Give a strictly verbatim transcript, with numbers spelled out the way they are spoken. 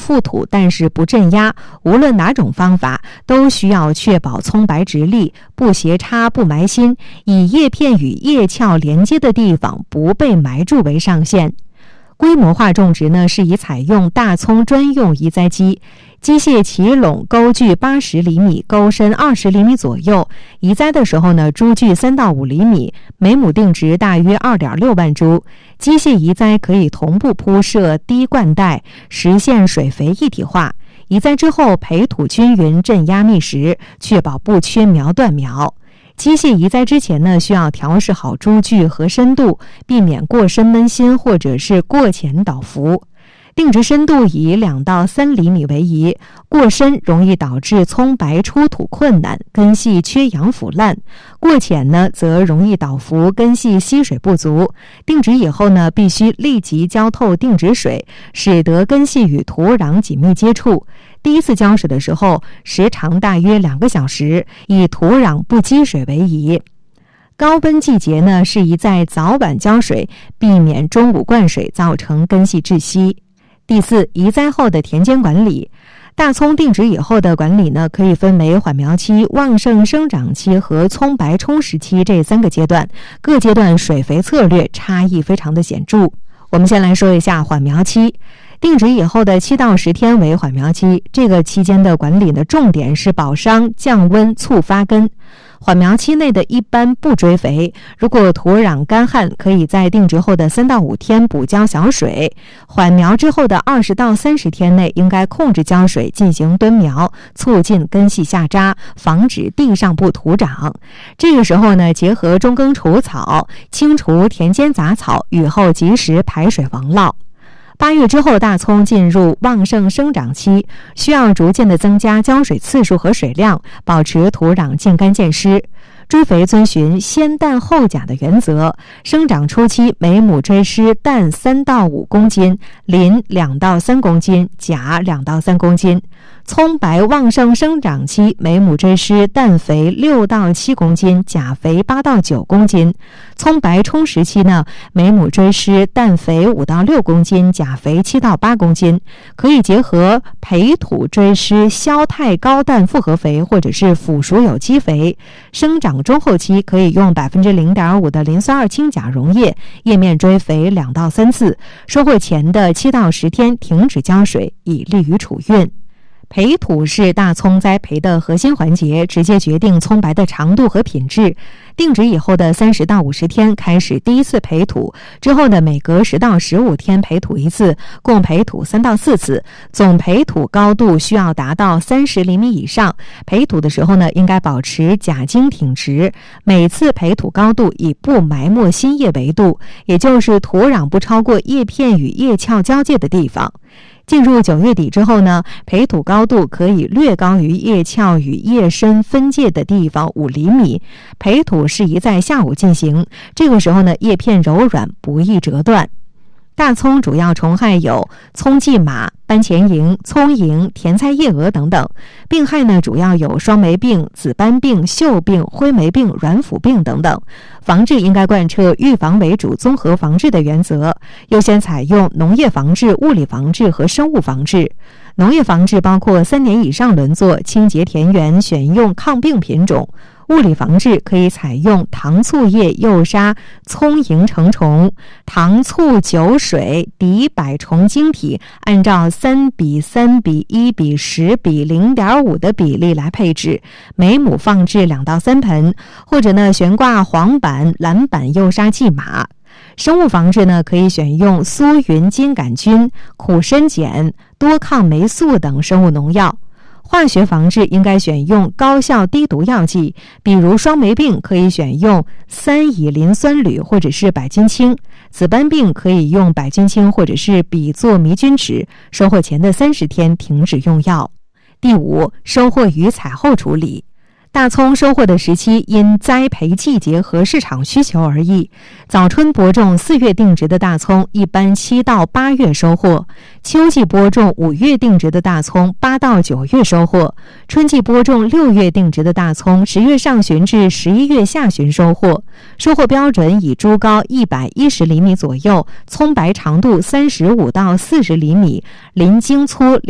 覆土，但是不镇压。无论哪种方法，都需要确保葱白直立，不斜插、不埋心，以叶片与叶鞘连接的地方不被埋住为上限。规模化种植呢，是以采用大葱专用移栽机，机械起垄钩距八十厘米，钩深二十厘米左右。移栽的时候呢，株距三到五厘米，每亩定植大约二点六万株。机械移栽可以同步铺设滴灌带，实现水肥一体化。移栽之后，培土均匀，镇压密实，确保不缺苗断苗。机械移栽之前呢，需要调试好株距和深度，避免过深闷心或者是过浅倒伏。定植深度以两到三厘米为宜，过深容易导致葱白出土困难，根系缺氧腐烂；过浅呢，则容易倒伏，根系吸水不足。定植以后呢，必须立即浇透定植水，使得根系与土壤紧密接触。第一次浇水的时候，时长大约两个小时，以土壤不积水为宜。高温季节呢，适宜在早晚浇水，避免中午灌水造成根系窒息。第四，移栽后的田间管理。大葱定植以后的管理呢，可以分为缓苗期、旺盛生长期和葱白充实期这三个阶段，各阶段水肥策略差异非常的显著。我们先来说一下缓苗期。定植以后的七到十天为缓苗期，这个期间的管理的重点是保墒、降温、促发根。缓苗期内的一般不追肥，如果土壤干旱，可以在定植后的三到五天补浇小水。缓苗之后的二十到三十天内，应该控制浇水，进行蹲苗，促进根系下扎，防止地上部土长。这个时候呢，结合中耕除草，清除田间杂草，雨后及时排水防涝。八月之后，大葱进入旺盛生长期，需要逐渐的增加浇水次数和水量，保持土壤渐干渐湿。追肥遵循先氮后钾的原则，生长初期每亩追施氮三到五公斤，磷两到三公斤，钾两到三公斤。葱白旺盛生长期每亩追施氮肥六到七公斤，钾肥八到九公斤。葱白充实期呢，每亩追施氮肥五到六公斤，钾肥七到八公斤。可以结合培土追施硝肽高氮复合肥或者是腐熟有机肥。生长中后期可以用 百分之零点五 的磷酸二氢钾溶液，叶面追肥两到三次。收获前的七到十天停止浇水，以利于储运。培土是大葱栽培的核心环节，直接决定葱白的长度和品质。定植以后的三十到五十天开始第一次培土，之后的每隔十到十五天培土一次，共培土三到四次，总培土高度需要达到三十厘米以上。培土的时候呢，应该保持假茎挺直，每次培土高度以不埋没新叶为度，也就是土壤不超过叶片与叶鞘交界的地方。进入九月底之后呢，培土高度可以略高于叶鞘与叶身分界的地方五厘米。培土适宜在下午进行，这个时候呢，叶片柔软，不易折断。大葱主要虫害有葱蓟马、斑钱蝇、葱蝇、甜菜叶蛾等等。病害呢，主要有双霉病、紫斑病、锈病、灰霉病、软腐病等等。防治应该贯彻预防为主、综合防治的原则，优先采用农业防治、物理防治和生物防治。农业防治包括三年以上轮作、清洁田园、选用抗病品种。物理防治可以采用糖醋液诱杀葱蝇成虫，糖醋酒水敌百虫晶体，按照三比三比一比十比零点五的比例来配置，每亩放置两到三盆，或者呢悬挂黄板、蓝板诱杀蓟马。生物防治呢，可以选用苏云金杆菌、苦参碱、多抗霉素等生物农药。化学防治应该选用高效低毒药剂，比如双霉病可以选用三乙磷酸铝或者是百菌清，紫斑病可以用百菌清或者是吡唑迷菌酯。收获前的三十天停止用药。第五，收获与采后处理。大葱收获的时期因栽培季节和市场需求而异。早春播种四月定植的大葱，一般七到八月收获；秋季播种五月定植的大葱，八到九月收获；春季播种六月定植的大葱，十月上旬至十一月下旬收获。收获标准以株高一百一十厘米左右，葱白长度三十五到四十厘米，鳞茎粗